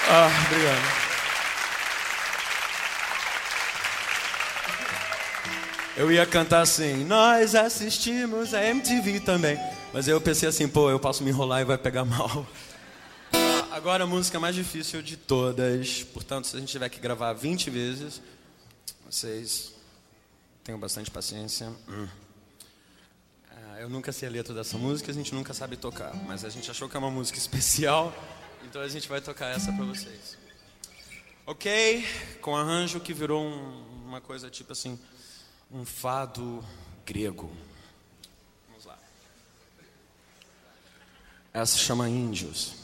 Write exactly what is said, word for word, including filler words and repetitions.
Ah, obrigado. Eu ia cantar assim, nós assistimos a M T V também. Mas aí eu pensei assim, pô, eu posso me enrolar e vai pegar mal. Ah, agora a música mais difícil de todas. Portanto, se a gente tiver que gravar vinte vezes, vocês tenham bastante paciência. Hum. Ah, eu nunca sei a letra dessa música, a gente nunca sabe tocar. Mas a gente achou que é uma música especial, então a gente vai tocar essa pra vocês. Ok? Com arranjo que virou um, uma coisa tipo assim... um fado grego. Vamos lá. Essa se chama Índios.